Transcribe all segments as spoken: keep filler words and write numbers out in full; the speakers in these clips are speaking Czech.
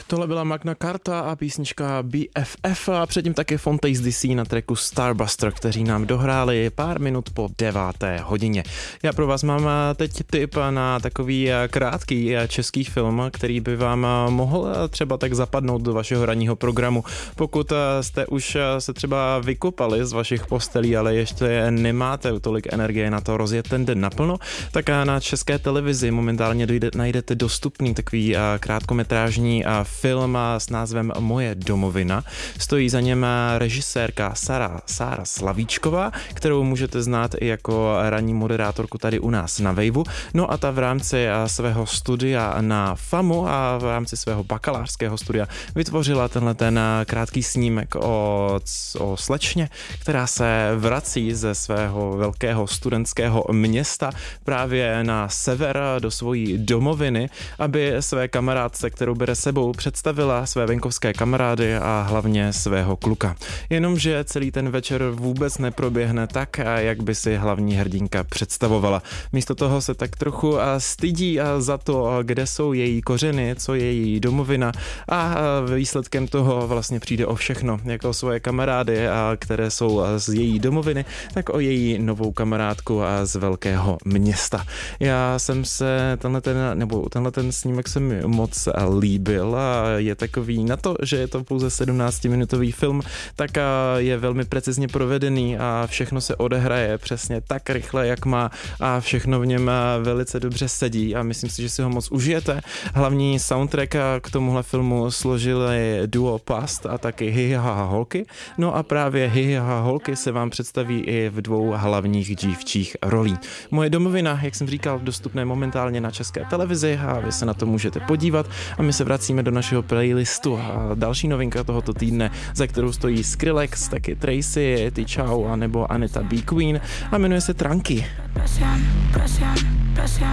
Tohle byla Magna Carta a písnička B F F a předtím také Fontaines D C na tracku Starbuster, kteří nám dohráli pár minut po deváté hodině. Já pro vás mám teď tip na takový krátký český film, který by vám mohl třeba tak zapadnout do vašeho ranního programu. Pokud jste už se třeba vykopali z vašich postelí, ale ještě nemáte tolik energie na to rozjet ten den naplno, tak na České televizi momentálně dojde, najdete dostupný takový krátkometrážní film s názvem Moje domovina. Stojí za něm režisérka Sara, Sára Slavíčková, kterou můžete znát i jako ranní moderátorku tady u nás na Waveu. No a ta v rámci svého studia na FAMu a v rámci svého bakalářského studia vytvořila tenhle ten krátký snímek o, o slečně, která se vrací ze svého velkého studentského města právě na sever do svojí domoviny, aby své kamarádce, kterou bere sebou, představila své venkovské kamarády a hlavně svého kluka. Jenomže celý ten večer vůbec neproběhne tak, jak by si hlavní hrdinka představovala. Místo toho se tak trochu stydí za to, kde jsou její kořeny, co je její domovina a výsledkem toho vlastně přijde o všechno, jako o svoje kamarády, které jsou z její domoviny, tak o její novou kamarádku z velkého města. Já jsem se tenhle ten, nebo tenhle ten snímek se mi moc líbil a je takový na to, že je to pouze sedmnáctiminutový film, tak je velmi precizně provedený a všechno se odehraje přesně tak rychle, jak má a všechno v něm velice dobře sedí a myslím si, že si ho moc užijete. Hlavní soundtrack k tomuhle filmu složili duo Past a taky Hihihaha holky. No a právě Hihihaha holky se vám představí i v dvou hlavních dívčích rolí. Moje domovina, jak jsem říkal, dostupné momentálně na České televizi a vy se na to můžete podívat a my se vracíme do našeho playlistu a další novinka tohoto týdne, za kterou stojí Skrillex, taky Tracy, Ty Chau a nebo Anita B. Queen a jmenuje se Tranky. Presión, presión, presión,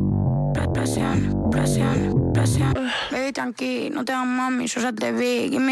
presión, presión, presión. Baby, tranqui, no te hagas mami, yo ya te vi. Give me